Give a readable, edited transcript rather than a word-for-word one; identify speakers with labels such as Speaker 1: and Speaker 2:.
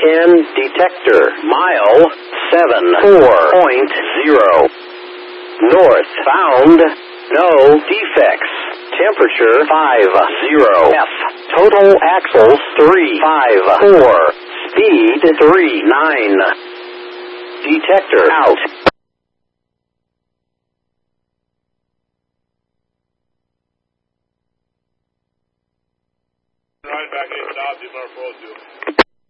Speaker 1: 910 detector. Mile 74.0. Northbound. No defects. Temperature 50 F. Total axles 354. Speed 39. Detector out.
Speaker 2: Right back in, stop, you